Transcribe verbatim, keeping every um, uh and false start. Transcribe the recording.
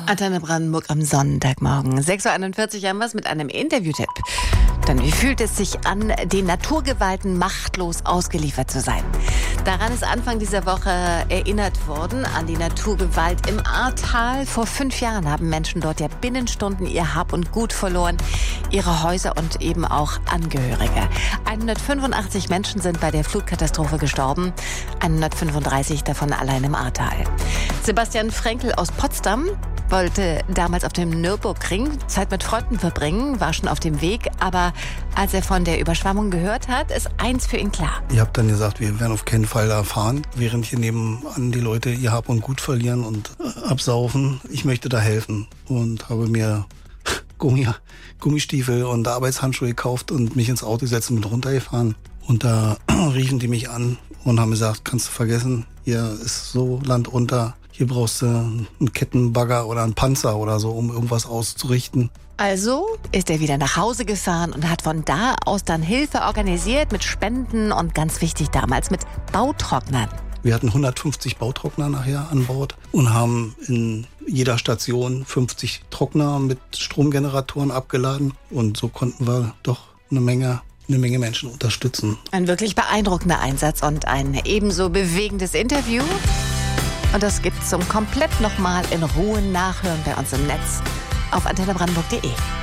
Antenne Brandenburg am Sonntagmorgen. sechs Uhr einundvierzig haben wir es mit einem Interviewtipp. Dann, wie fühlt es sich an, den Naturgewalten machtlos ausgeliefert zu sein? Daran ist Anfang dieser Woche erinnert worden, an die Naturgewalt im Ahrtal. Vor fünf Jahren haben Menschen dort ja binnen Stunden ihr Hab und Gut verloren, ihre Häuser und eben auch Angehörige. hundertfünfundachtzig Menschen sind bei der Flutkatastrophe gestorben, hundertfünfunddreißig davon allein im Ahrtal. Sebastian Frenkel aus Potsdam wollte damals auf dem Nürburgring Zeit mit Freunden verbringen, war schon auf dem Weg, aber als er von der Überschwemmung gehört hat, ist eins für ihn klar. Ich habe dann gesagt, wir werden auf keinen Fall da fahren, während hier nebenan die Leute ihr Hab und Gut verlieren und absaufen. Ich möchte da helfen und habe mir Gummi, Gummistiefel und Arbeitshandschuhe gekauft und mich ins Auto gesetzt und mit runtergefahren. Und da riefen die mich an und haben gesagt, kannst du vergessen, hier ist so Land unter. Hier brauchst du einen Kettenbagger oder einen Panzer oder so, um irgendwas auszurichten. Also ist er wieder nach Hause gefahren und hat von da aus dann Hilfe organisiert mit Spenden und ganz wichtig damals mit Bautrocknern. Wir hatten hundertfünfzig Bautrockner nachher an Bord und haben in jeder Station fünfzig Trockner mit Stromgeneratoren abgeladen. Und so konnten wir doch eine Menge eine Menge Menschen unterstützen. Ein wirklich beeindruckender Einsatz und ein ebenso bewegendes Interview. Und das gibt's zum komplett nochmal in Ruhe nachhören bei uns im Netz auf antenne brandenburg punkt de.